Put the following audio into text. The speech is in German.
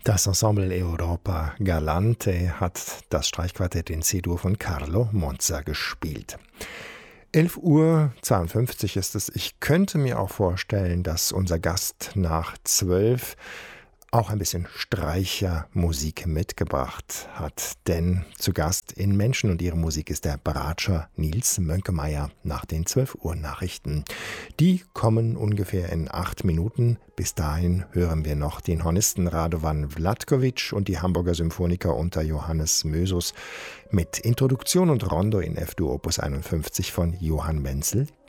Das Ensemble Europa Galante hat das Streichquartett in C-Dur von Carlo Monza gespielt. 11:52 Uhr ist es. Ich könnte mir auch vorstellen, dass unser Gast nach 12 auch ein bisschen Streichermusik mitgebracht hat. Denn zu Gast in Menschen und ihre Musik ist der Bratscher Nils Mönkemeyer nach den 12 Uhr Nachrichten. Die kommen ungefähr in 8 Minuten. Bis dahin hören wir noch den Hornisten Radovan Vlatkovic und die Hamburger Symphoniker unter Johannes Mösus mit Introduktion und Rondo in F-Dur Opus 51 von Johann Wenzel